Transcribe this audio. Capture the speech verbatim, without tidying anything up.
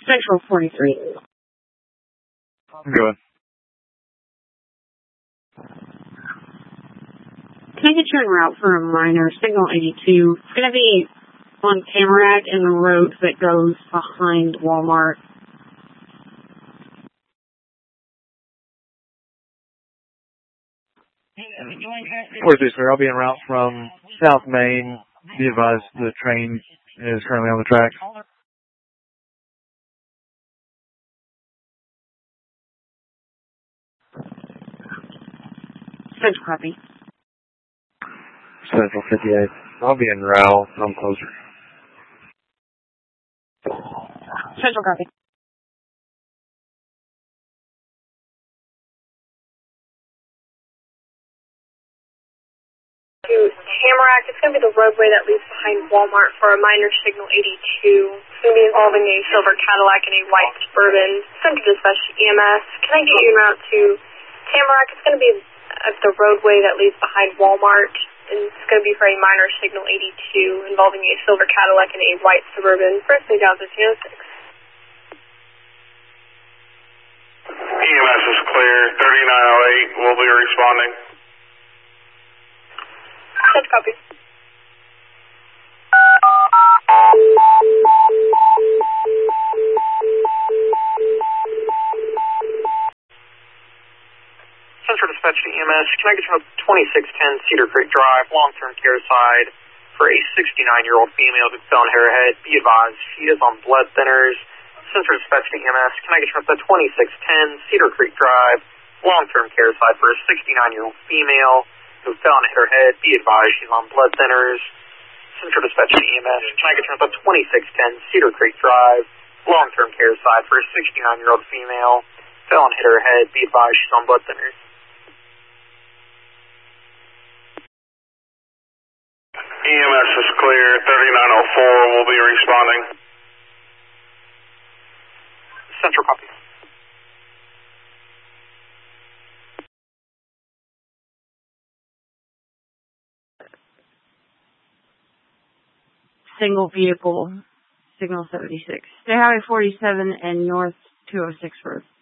Central forty-three. Good. Can I get you en route for a minor, signal eighty-two? It's going to be on Tamarack in the road that goes behind Walmart. forty-three, sir. I'll be en route from South Main. Be advised the train is currently on the track. Central copy. Central fifty-eight. I'll be en route. I'm closer. Central copy. To Tamarack, it's going to be the roadway that leads behind Walmart for a minor signal eighty-two. It's going to be involving a silver Cadillac and a white Suburban. Send to dispatch to E M S. Can I get you en route to Tamarack? It's going to be at the roadway that leads behind Walmart, and it's going to be for a minor signal eighty-two involving a silver Cadillac and a white Suburban. First thing down fifteen oh six. E M S is clear. thirty-nine oh eight will be responding. That's copy. Central dispatch to E M S. Can I get you up twenty-six ten Cedar Creek Drive, long-term care side, for a sixty-nine-year-old female who fell on her head? Be advised, she is on blood thinners. Central dispatch to E M S. Can I get you up to twenty-six ten Cedar Creek Drive, long-term care side, for a sixty-nine-year-old female who fell and hit her head? Be advised, she's on blood thinners. Central dispatch to E M S. Can I get you up to twenty-six ten Cedar Creek Drive, long-term care side, for a sixty-nine-year-old female fell and hit her head? Be advised, she's on blood thinners. E M S is clear. thirty-nine oh four will be responding. Central copy. Single vehicle, signal seventy-six. Stay Highway forty-seven and North two oh six Road.